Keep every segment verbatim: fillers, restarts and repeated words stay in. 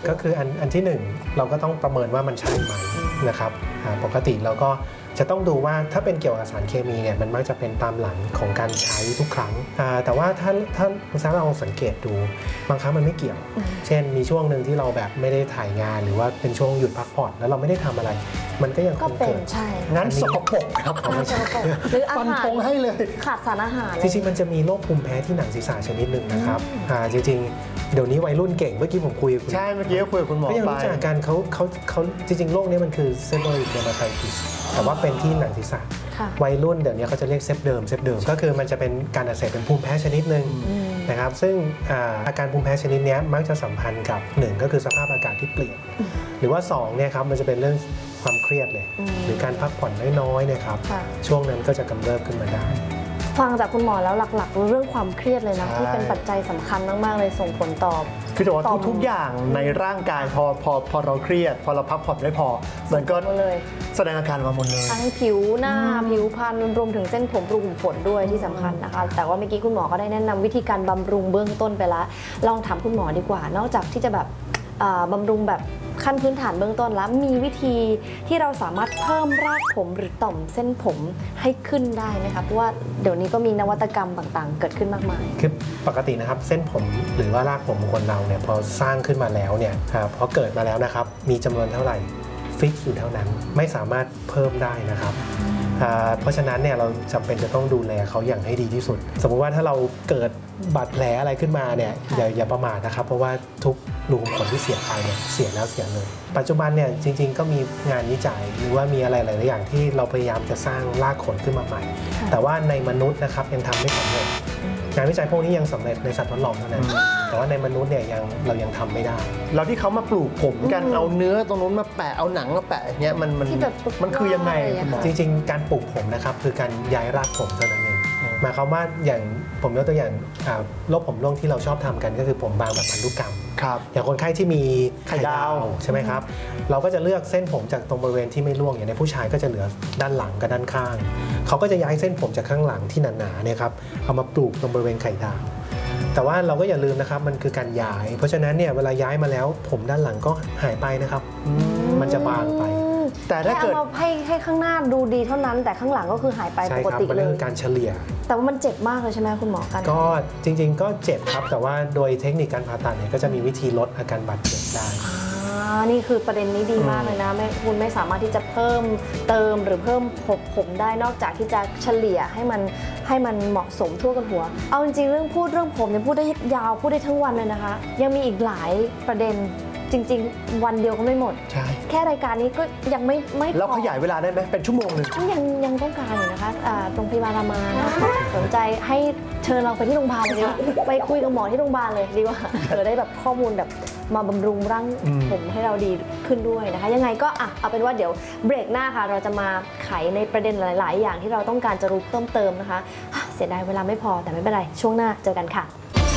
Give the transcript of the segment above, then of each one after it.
ก็คืออันอันที่หนึ่งเราก็ต้องประเมินว่ามันใช่ไหมนะครับปกติเราก็จะต้องดูว่าถ้าเป็นเกี่ยวกับสารเคมีเนี่ยมันมักจะเป็นตามหลังของการใช้ทุกครั้งแต่ว่าถ้าถ้าคุณซาเราสังเกตดูบางครั้งมันไม่เกี่ยวเช่นมีช่วงหนึ่งที่เราแบบไม่ได้ถ่ายงานหรือว่าเป็นช่วงหยุดพักผ่อนแล้วเราไม่ได้ทำอะไรมันก็ยังคงเกิดใช่งั้นสกปรกครับสกปรกหรืออาหารให้เลยขาดสารอาหารจริงๆมันจะมีโรคภูมิแพ้ที่หนังศีรษะชนิดหนึ่งนะครับจริงๆเดี๋ยวนี้วัยรุ่นเก่งเมื่อกี้ผมคุยกับคุณใช่เมื่อกี้คุยกับคุณหมอไปก็ยังรู้จักกันเขาเขาเขาจริงๆโรคนี้มันคือเซโบริกเดอร์มาไทติสแต่ว่าเป็นที่หนังศีรษะวัยรุ่นเดี๋ยวนี้เขาจะเรียกเซปเดิมเซปเดิมก็คือมันจะเป็นการอักเสบเป็นภูมิแพ้ชนิดหนึ่งนะครับซึ่งอาการภูมิแพ้ชนิดนี้มักจะสัมพันธ์กับหนึ่งก็คือสภาพอากาศที่เปลี่ยนหรือว่าสองเนี่ยครับมันจะเป็นเรื่องความเครียดเลยหรือการพักผ่อนน้อยๆนะครับช่วงนั้นก็จะกำเริบขึ้นมาได้ฟังจากคุณหมอแล้วหลักๆเรื่องความเครียดเลยนะที่เป็นปัจจัยสำคัญมากๆเลยส่งผลต่อคือแต่ว่าทุกอย่างในร่างกายพอพอพอเราเครียดพอเราพักผ่อนไม่พอมันก็แสดงอาการมาหมดเลยทั้งผิวหน้าผิวพรรณรวมถึงเส้นผมรูขุมขนด้วยที่สำคัญนะคะแต่ว่าเมื่อกี้คุณหมอก็ได้แนะนำวิธีการบำรุงเบื้องต้นไปแล้วลองถามคุณหมอดีกว่านอกจากที่จะแบบบำรุงแบบขั้นพื้นฐานเบื้องต้นแล้วมีวิธีที่เราสามารถเพิ่มรากผมหรือต่อมเส้นผมให้ขึ้นได้ไหมคะเพราะว่าเดี๋ยวนี้ก็มีนวัตกรรมต่างๆเกิดขึ้นมากมายคือปกตินะครับเส้นผมหรือว่ารากผมของคนเราเนี่ยพอสร้างขึ้นมาแล้วเนี่ยพอเกิดมาแล้วนะครับมีจำนวนเท่าไหร่ฟิกอยู่เท่านั้นไม่สามารถเพิ่มได้นะครับเพราะฉะนั้นเนี่ยเราจำเป็นจะต้องดูแลเขาอย่างให้ดีที่สุดสมมติว่าถ้าเราเกิดบาดแผลอะไรขึ้นมาเนี่ยอย่าอย่าประมาทนะครับเพราะว่าทุกรูขุมขนที่เสียไปเนี่ยเสียแล้วเสียเลยปัจจุบันเนี่ยจริงๆก็มีงานวิจัยหรือว่ามีอะไรหลายๆอย่างที่เราพยายามจะสร้างรากขนขึ้นมาใหม่แต่ว่าในมนุษย์นะครับยังทำไม่สำเร็จงานวิจัยพวกนี้ยังสำเร็จในสัตว์ทดลองเท่านั้นแต่ว่าในมนุษย์เนี่ยยังเรายังทำไม่ได้แล้วที่เขามาปลูกผมกันเอาเนื้อตรงนู้นมาแปะเอาหนังมาแปะเนี้ยมันมันมันคือยังไงจริงๆการปลูกผมนะครับคือการย้ายรากผมเท่านั้นเองหมายความว่าอย่างผมยกตัวอย่างโรคผมร่วงที่เราชอบทำกันก็คือผมบางแบบพันธุกรรมอย่างคนไข้ที่มีไข่ดาวใช่ไหมครับเราก็จะเลือกเส้นผมจากตรงบริเวณที่ไม่ร่วงอย่างในผู้ชายก็จะเหลือด้านหลังกับด้านข้างเขาก็จะย้ายเส้นผมจากข้างหลังที่หนาๆเนี่ยครับเอามาปลูกตรงบริเวณไข่ดาวแต่ว่าเราก็อย่าลืมนะครับมันคือการย้ายเพราะฉะนั้นเนี่ยเวลาย้ายมาแล้วผมด้านหลังก็หายไปนะครับมันจะบางไปแต่ถ้าเกิดให้ให้ข้างหน้าดูดีเท่านั้นแต่ข้างหลังก็คือหายไปปกติเลยใช่ครับมันเรื่องการเฉลี่ยแต่ว่ามันเจ็บมากเลยใช่ไหมคุณหมอกันก็จริงๆก็เจ็บครับแต่ว่าโดยเทคนิคการผ่าตัดเนี่ยก็จะมีวิธีลดอาการบาดเจ็บได้นี่คือประเด็นนี้ดีมากเลยนะไม่คุณไม่สามารถที่จะเพิ่มเติมหรือเพิ่มผมผมได้นอกจากที่จะเฉลี่ยให้มันให้มันเหมาะสมทั่วกันหัวเอาจริงๆเรื่องพูดเรื่องผมเนี่ยพูดได้ยาวพูดได้ทั้งวันเลยนะคะยังมีอีกหลายประเด็นจริงๆวันเดียวก็ไม่หมดแค่รายการนี้ก็ยังไม่ไม่พอแล้วขยายเวลาได้ไหมเป็นชั่วโมงหนึ่งยังยังต้องการอยู่นะคะโรงพยาบาลรามาสนใจให้เชิญเราไปที่โรงพยาบาลเลยดีกว่าไปคุยกับหมอที่โรงพยาบาลเลยดีกว่าเราได้แบบข้อมูลแบบมาบำรุงร่างผมให้เราดีขึ้นด้วยนะคะยังไงก็อ่ะเอาเป็นว่าเดี๋ยวเบรกหน้าค่ะเราจะมาไขในประเด็นหลายๆอย่างที่เราต้องการจะรู้เพิ่มเติมนะคะเสียดายเวลาไม่พอแต่ไม่เป็นไรช่วงหน้าเจอกันค่ะ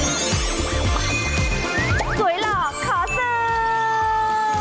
สวยหล่อขอเสิร์ฟ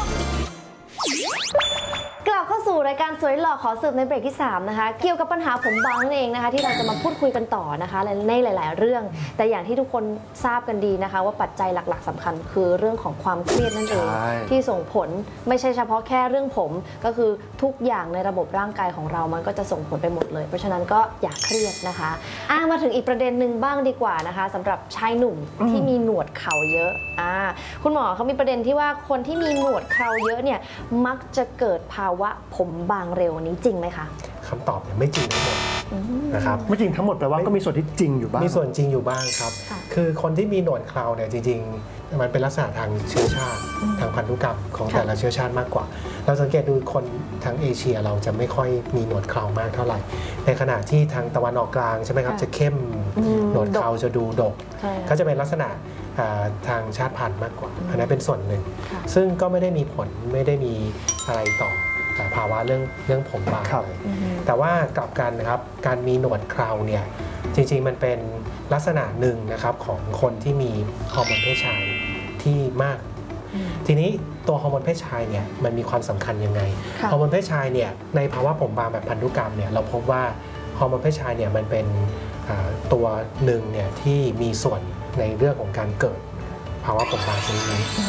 กลับเข้าสู่รายการสวยหล่อขอเสิร์ฟในเบรกที่สามนะคะเกี่ยวกับปัญหาผมบางนั่นเองนะคะที่เราจะมาพูดคุยกันต่อนะคะในหลายๆเรื่องแต่อย่างที่ทุกคนทราบกันดีนะคะว่าปัจจัยหลักๆสำคัญคือเรื่องของความเครียดนั่นเองที่ส่งผลไม่ใช่เฉพาะแค่เรื่องผมก็คือทุกอย่างในระบบร่างกายของเรามันก็จะส่งผลไปหมดเลยเพราะฉะนั้นก็อย่าเครียดนะคะอ่ะมาถึงอีกประเด็นหนึ่งบ้างดีกว่านะคะสำหรับชายหนุ่มที่มีหนวดเข่าเยอะอ่าคุณหมอเขามีประเด็นที่ว่าคนที่มีหนวดเข่าเยอะเนี่ยมักจะเกิดภาวะผมบางเร็วนี้จริงไหมคะคำตอบเนี่ยไม่จริงทั้งหมดนะครับไม่จริงทั้งหมดแปลว่าก็มีส่วนที่จริงอยู่บ้างมีส่วนจริงอยู่บ้างครับคือคนที่มีหนวดเคราเนี่ยจริงๆมันเป็นลักษณะทางเชื้อชาติทางพันธุกรรมของแต่ละเชื้อชาติมากกว่าเราสังเกตดูคนทางเอเชียเราจะไม่ค่อยมีหนวดเครามากเท่าไหร่ในขณะที่ทางตะวันออกกลางใช่ไหมครับจะเข้มหนวดเคราจะดูดกก็จะเป็นลักษณะทางชาติพันธุ์มากกว่าอันนั้นเป็นส่วนหนึ่งซึ่งก็ไม่ได้มีผลไม่ได้มีอะไรต่อภาวะเรื่องเรื่องผมบางเลยแต่ว่ากลับกันนะครับการมีหนวดเคราเนี่ยจริงๆมันเป็นลักษณะหนึ่งนะครับของคนที่มีฮอร์โมนเพศชายที่มากทีนี้ตัวฮอร์โมนเพศชายเนี่ยมันมีความสำคัญยังไงฮอร์โมนเพศชายเนี่ยในภาวะผมบางแบบพันธุกรรมเนี่ยเราพบว่าฮอร์โมนเพศชายเนี่ยมันเป็นตัวหนึ่งเนี่ยที่มีส่วนในเรื่องของการเกิดภาวะผมบางชนิดนี้